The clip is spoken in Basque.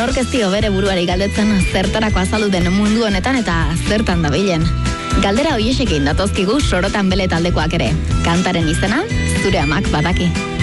Nork ez dio bere buruari galdetzen zertarako azaldu den mundu honetan eta zertan dabilen. Galdera hoiesekin datozkigu Sorotan Bele taldekoak ere. Kantaren izena, zure amak badaki.